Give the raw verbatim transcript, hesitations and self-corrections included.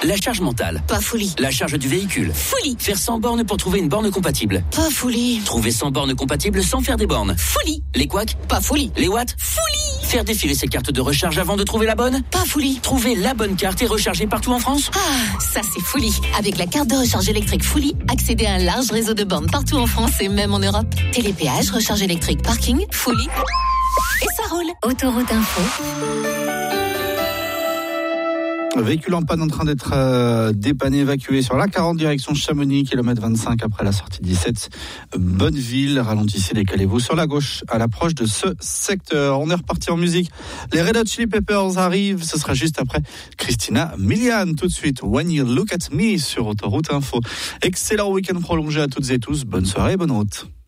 La charge mentale. Pas folie. La charge du véhicule. Folie. Faire cent bornes pour trouver une borne compatible. Pas folie. Trouver cent bornes compatibles sans faire des bornes. Folie. Les couacs. Pas folie. Les watts. Folie. Faire défiler ses cartes de recharge avant de trouver la bonne. Pas folie. Trouver la bonne carte et recharger partout en France. Ah, ça c'est folie. Avec la carte de recharge électrique Folie, accédez à un large réseau de bornes partout en France et même en Europe. Télépéage, recharge électrique, parking, Folie. Et ça roule. Autoroute Info. Véhicule en panne en train d'être euh, dépanné, évacué sur l'A quarante direction Chamonix, kilomètre vingt-cinq après la sortie dix-sept. Bonneville, ralentissez, décalez-vous sur la gauche à l'approche de ce secteur. On est reparti en musique. Les Red Hot Chili Peppers arrivent, ce sera juste après Christina Milian. Tout de suite, When You Look At Me sur Autoroute Info. Excellent week-end prolongé à toutes et tous. Bonne soirée, bonne route.